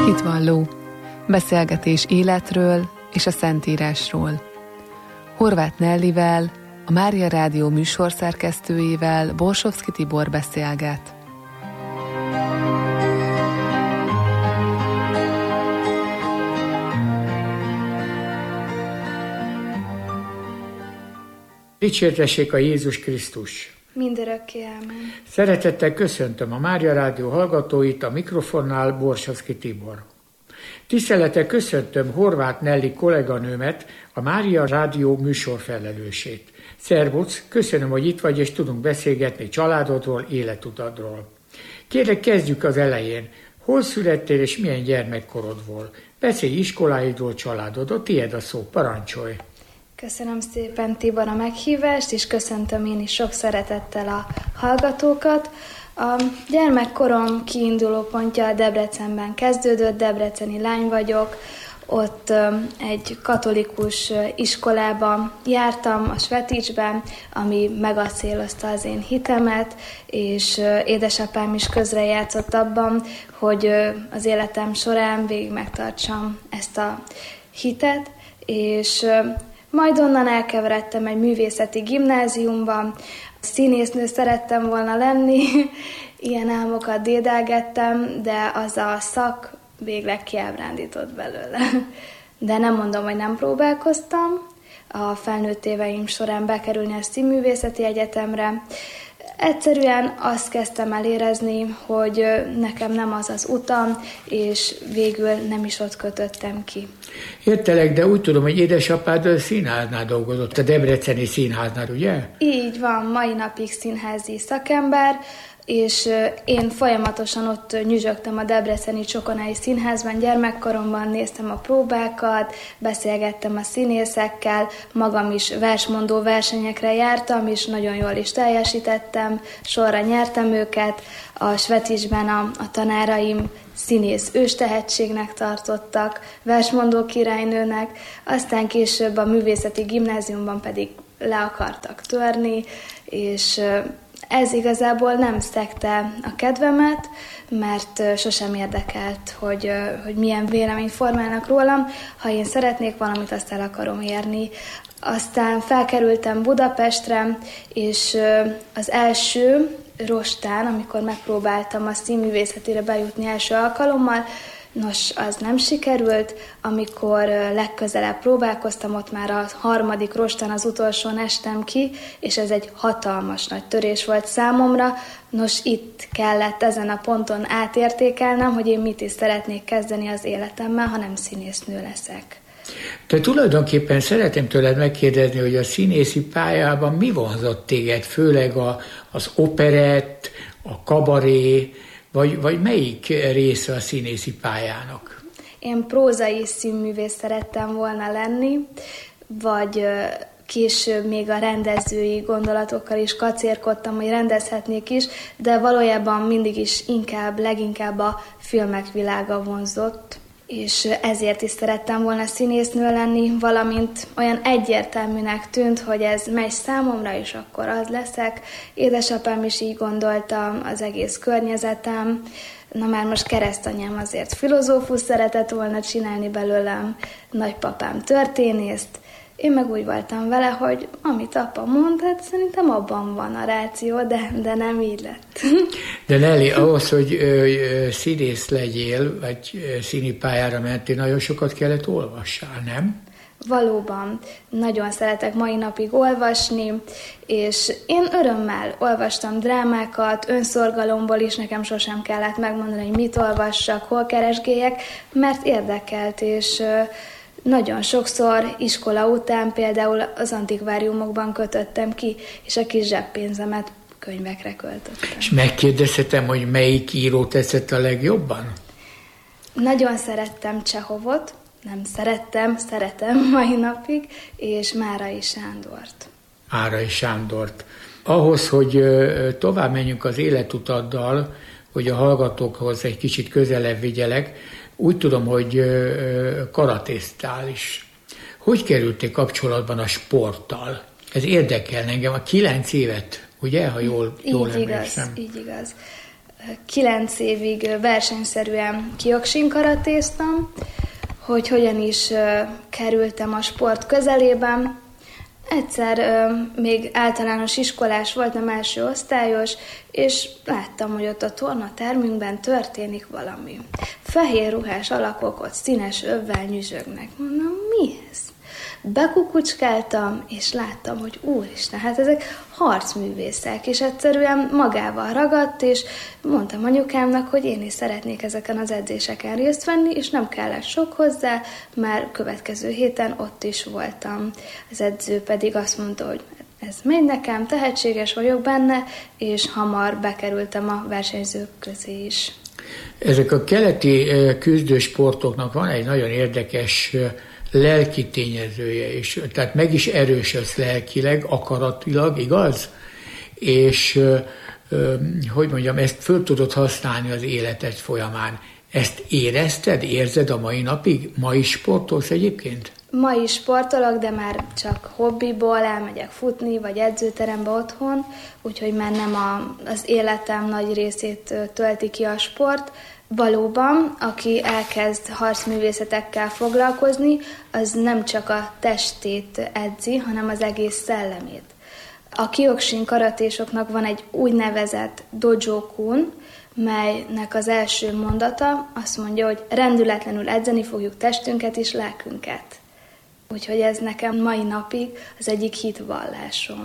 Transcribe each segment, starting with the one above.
Hitvalló. Beszélgetés életről és a Szentírásról. Horváth Nellivel, a Mária Rádió műsorszerkesztőjével Borsovszky Tibor beszélget. Dicsértessék a Jézus Krisztus! Mindörökké ámen. Szeretettel köszöntöm a Mária Rádió hallgatóit, a mikrofonnál Borsovszky Tibor. Tisztelettel köszöntöm Horváth Nelli kolléganőmet, a Mária Rádió műsorfelelősét. Szervusz, köszönöm, hogy itt vagy, és tudunk beszélgetni családodról, életutadról. Kérlek, kezdjük az elején. Hol születtél és milyen gyermekkorod volt? Beszélj iskoláidról, családodról, tiéd a szó, parancsolj! Köszönöm szépen, Tibor, a meghívást, és köszöntöm én is sok szeretettel a hallgatókat. A gyermekkorom kiinduló pontja Debrecenben kezdődött, debreceni lány vagyok. Ott egy katolikus iskolában jártam, a Sveticsben, ami megacélozta az én hitemet, és édesapám is közrejátszott abban, hogy az életem során végig megtartsam ezt a hitet, és majd onnan elkeveredtem egy művészeti gimnáziumban. Színésznő szerettem volna lenni, ilyen álmokat dédelgettem, de az a szak végleg kiábrándított belőle. De nem mondom, hogy nem próbálkoztam a felnőtt éveim során bekerülni a Színművészeti Egyetemre. Egyszerűen azt kezdtem el érezni, hogy nekem nem az az utam, és végül nem is ott kötöttem ki. Értelek, de úgy tudom, hogy édesapád színháznál dolgozott, a debreceni színháznál, ugye? Így van, mai napig színházi szakember, és én folyamatosan ott nyüzsögtem a debreceni Csokonai Színházban, gyermekkoromban néztem a próbákat, beszélgettem a színészekkel, magam is versmondó versenyekre jártam, és nagyon jól is teljesítettem, sorra nyertem őket, a Sveticsben a tanáraim színész őstehetségnek tartottak, versmondó királynőnek, aztán később a művészeti gimnáziumban pedig le akartak törni, és ez igazából nem szegte a kedvemet, mert sosem érdekelt, hogy milyen véleményt formálnak rólam. Ha én szeretnék valamit, azt el akarom érni. Aztán felkerültem Budapestre, és az első rostán, amikor megpróbáltam a színművészetére bejutni első alkalommal, nos, az nem sikerült. Amikor legközelebb próbálkoztam, ott már a harmadik rostán az utolsón estem ki, és ez egy hatalmas nagy törés volt számomra. Nos, itt kellett ezen a ponton átértékelnem, hogy én mit is szeretnék kezdeni az életemmel, ha nem színésznő leszek. De tulajdonképpen szeretném tőled megkérdezni, hogy a színészi pályában mi vonzott téged, főleg az operett, a kabaré, vagy melyik része a színészi pályának? Én prózai színművész szerettem volna lenni, vagy később még a rendezői gondolatokkal is kacérkodtam, hogy rendezhetnék is, de valójában mindig is leginkább a filmek világa vonzott, és ezért is szerettem volna színésznő lenni, valamint olyan egyértelműnek tűnt, hogy ez megy számomra, és akkor az leszek. Édesapám is így gondolta, az egész környezetem. Na már most keresztanyám azért filozófus szeretett volna csinálni belőlem, nagypapám történészt. Én meg úgy voltam vele, hogy amit apa mond, hát szerintem abban van a ráció, de nem így lett. De Nelly, ahhoz, hogy színész legyél, vagy színi pályára mentél, nagyon sokat kellett olvassál, nem? Valóban, nagyon szeretek mai napig olvasni, és én örömmel olvastam drámákat, önszorgalomból is nekem sosem kellett megmondani, hogy mit olvassak, hol keresgéljek, mert érdekelt, és nagyon sokszor iskola után például az antikváriumokban kötöttem ki, és a kis zseppénzemet könyvekre költöttem. És megkérdezhetem, hogy melyik író tetszett a legjobban? Nagyon szerettem Csehovot, szeretem mai napig, és Márai Sándort. Márai Sándort. Ahhoz, hogy tovább menjünk az életutaddal, hogy a hallgatókhoz egy kicsit közelebb vigyelek, úgy tudom, hogy karatéztál is. Hogy kerültél kapcsolatban a sporttal? Ez érdekel engem. A 9 évet, ugye, ha jól emlékszem. Így igaz. 9 évig versenyszerűen Kyokushin karatéztam, hogy hogyan is kerültem a sport közelében. Egyszer még általános iskolás voltam, első osztályos, és láttam, hogy ott a tornatermünkben történik valami. Fehér ruhás alakok ott színes övvel nyüzsögnek. Mondom, mi ez? Bekukucskáltam, és láttam, hogy úristen, hát ezek harcművészek, és egyszerűen magával ragadt, és mondtam anyukámnak, hogy én is szeretnék ezeken az edzéseken részt venni, és nem kellett sok hozzá, már következő héten ott is voltam. Az edző pedig azt mondta, hogy ez megy nekem, tehetséges vagyok benne, és hamar bekerültem a versenyzők közé is. Ezek a keleti küzdősportoknak van egy nagyon érdekes lelki tényezője, és tehát meg is erősödsz lelkileg, akaratilag, igaz? És hogy mondjam, ezt föl tudod használni az életed folyamán. Ezt érezted, érzed a mai napig? Ma is sportolsz egyébként? Ma is sportolok, de már csak hobbiból elmegyek futni, vagy edzőterembe otthon, úgyhogy már nem az életem nagy részét tölti ki a sport. Valóban, aki elkezd harcművészetekkel foglalkozni, az nem csak a testét edzi, hanem az egész szellemét. A Kyokushin karatésoknak van egy úgynevezett dojo-kun, melynek az első mondata azt mondja, hogy rendületlenül edzeni fogjuk testünket és lelkünket. Úgyhogy ez nekem mai napig az egyik hitvallásom,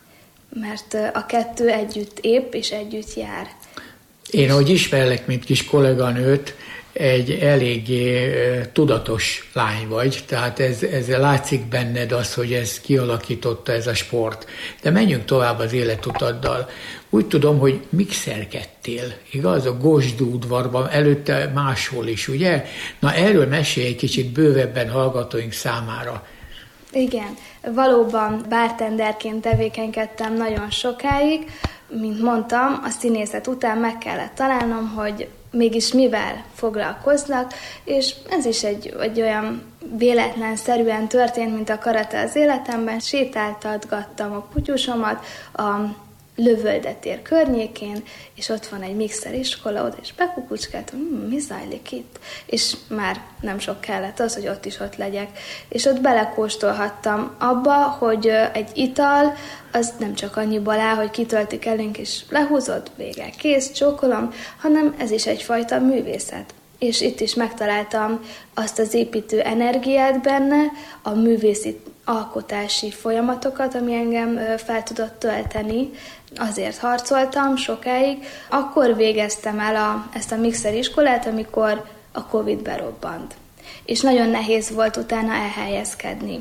mert a kettő együtt épp és együtt jár. Én, ahogy ismerlek, mint kis kolléganőt, egy eléggé tudatos lány vagy, tehát ez látszik benned az, hogy ez kialakította ez a sport. De menjünk tovább az életutaddal. Úgy tudom, hogy mixerkedtél, igaz? A Gosdú udvarban, előtte máshol is, ugye? Na erről mesélj egy kicsit bővebben hallgatóink számára. Igen, valóban bartenderként tevékenykedtem nagyon sokáig. Mint mondtam, a színészet után meg kellett találnom, hogy mégis mivel foglalkoznak, és ez is egy olyan véletlenszerűen történt, mint a karate az életemben. Sétáltatgattam a kutyusomat a Lövöldetér környékén, és ott van egy mixeriskola, oda is bekukucskáltam, mi zajlik itt? És már nem sok kellett az, hogy ott legyek. És ott belekóstolhattam abba, hogy egy ital, az nem csak annyiból áll, hogy kitöltik elénk, és lehúzod, vége, kész, csókolom, hanem ez is egyfajta művészet. És itt is megtaláltam azt az építő energiát benne, a művészi alkotási folyamatokat, ami engem fel tudott tölteni. Azért harcoltam sokáig. Akkor végeztem el ezt a mixeriskolát, amikor a Covid berobbant. És nagyon nehéz volt utána elhelyezkedni.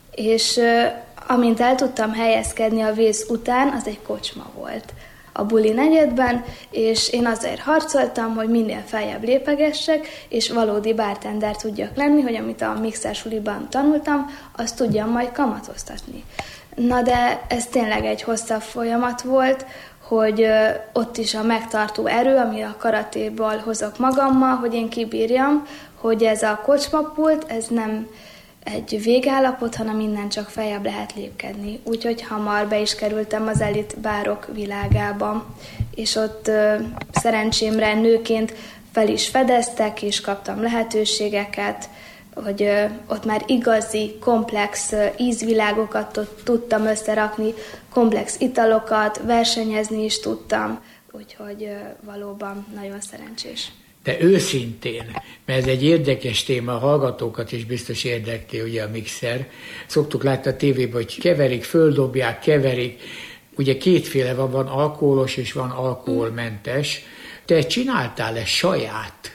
És amint el tudtam helyezkedni a vész után, az egy kocsma volt a buli negyedben, és én azért harcoltam, hogy minél feljebb lépegessek, és valódi bartender tudjak lenni, hogy amit a mixer suliban tanultam, azt tudjam majd kamatoztatni. Na de ez tényleg egy hosszabb folyamat volt, hogy ott is a megtartó erő, ami a karatéból hozok magammal, hogy én kibírjam, hogy ez a kocsmapult, ez nem egy végállapot, hanem innen csak feljebb lehet lépkedni. Úgyhogy hamar be is kerültem az elit bárok világába, és ott szerencsémre nőként fel is fedeztek, és kaptam lehetőségeket, hogy ott már igazi, komplex ízvilágokat tudtam összerakni, komplex italokat, versenyezni is tudtam, úgyhogy valóban nagyon szerencsés. De őszintén, mert ez egy érdekes téma, a hallgatókat is biztos érdekli, ugye a mixer. Szoktuk látni a tévében, hogy keverik, földobják, keverik. Ugye kétféle van alkoholos és van alkoholmentes. Te csináltál-e saját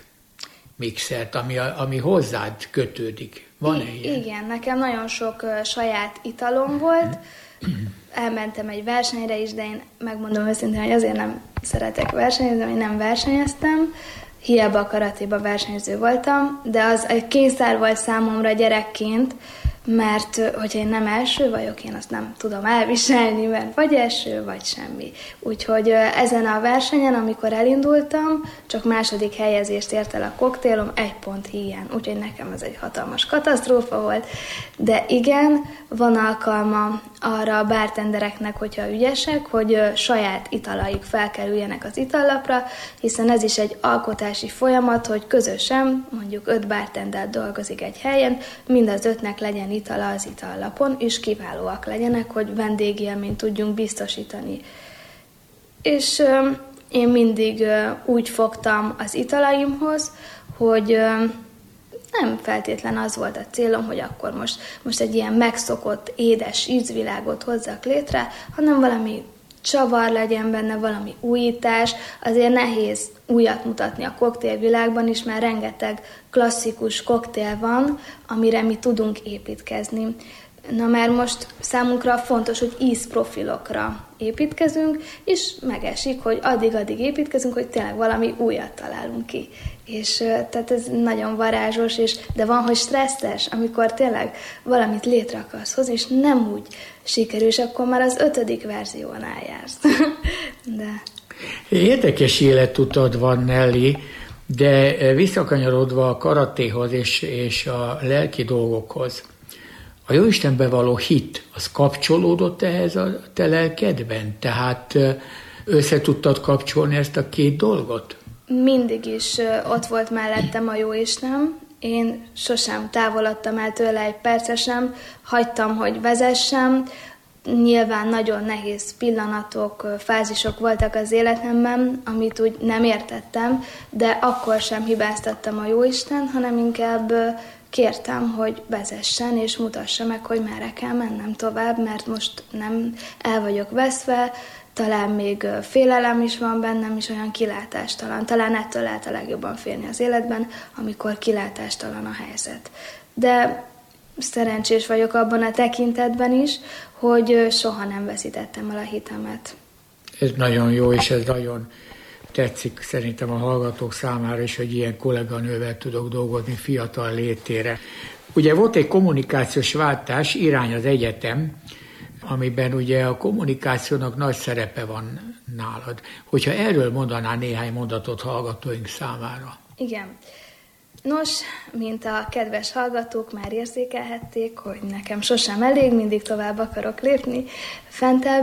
mixert, ami hozzád kötődik? Van-e ilyen? Igen, nekem nagyon sok saját italom volt. Elmentem egy versenyre is, de én megmondom őszintén, hogy azért nem szeretek versenyezni, hogy nem versenyeztem. Hiába a karatéban versenyző voltam, de az egy kényszer volt számomra gyerekként, mert hogyha én nem első vagyok, én azt nem tudom elviselni, mert vagy első, vagy semmi. Úgyhogy ezen a versenyen, amikor elindultam, csak második helyezést ért el a koktélom, 1 pont hiány. Úgyhogy nekem ez egy hatalmas katasztrófa volt. De igen, van alkalma arra a bartendereknek, hogyha ügyesek, hogy saját italaik felkerüljenek az itallapra, hiszen ez is egy alkotási folyamat, hogy közösen, mondjuk 5 bartender dolgozik egy helyen, mind az 5-nek legyen itala az itallapon, és kiválóak legyenek, hogy vendégélményt tudjunk biztosítani. És én mindig úgy fogtam az italaimhoz, hogy nem feltétlen az volt a célom, hogy akkor most egy ilyen megszokott, édes ízvilágot hozzak létre, hanem valami csavar legyen benne, valami újítás. Azért nehéz újat mutatni a koktélvilágban is, mert rengeteg klasszikus koktél van, amire mi tudunk építkezni. Na már most számunkra fontos, hogy ízprofilokra építkezünk, és megesik, hogy addig építkezünk, hogy tényleg valami újat találunk ki. És tehát ez nagyon varázsos, de van, hogy stresszes, amikor tényleg valamit létre akarsz hozni, és nem úgy sikerül, és akkor már az 5. verziónál jársz. De... Érdekes életutad van, Nelly, de visszakanyarodva a karatéhoz és a lelki dolgokhoz, a Jóistenbe való hit, az kapcsolódott ehhez a te lelkedben? Tehát össze tudtad kapcsolni ezt a 2 dolgot? Mindig is ott volt mellettem a Jóisten. Én sosem távolodtam el tőle egy percre sem, hagytam, hogy vezessem. Nyilván nagyon nehéz pillanatok, fázisok voltak az életemben, amit úgy nem értettem, de akkor sem hibáztattam a Jóisten, hanem inkább kértem, hogy vezessen és mutassa meg, hogy merre kell mennem tovább, mert most nem el vagyok veszve, talán még félelem is van bennem, és olyan kilátástalan. Talán ettől lehet a legjobban félni az életben, amikor kilátástalan a helyzet. De szerencsés vagyok abban a tekintetben is, hogy soha nem veszítettem el a hitemet. Ez nagyon jó, és ez nagyon tetszik szerintem a hallgatók számára is, hogy ilyen kolléganővel tudok dolgozni fiatal létére. Ugye volt egy kommunikációs váltás, Irány az egyetem, amiben ugye a kommunikációnak nagy szerepe van nálad. Hogyha erről mondanál néhány mondatot hallgatóink számára. Igen. Nos, mint a kedves hallgatók már érzékelhették, hogy nekem sosem elég, mindig tovább akarok lépni fentebb,